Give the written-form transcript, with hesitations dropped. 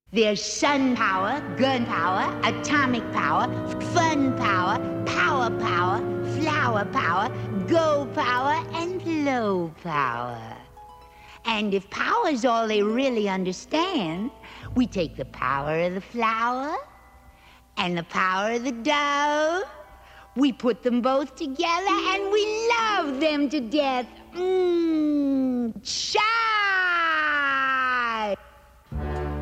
There's sun power, gun power, atomic power, fun power, power power, flower power, go power, and low power. And if power's all they really understand, we take the power of the flower and the power of the dove, we put them both together and we love them to death. Child!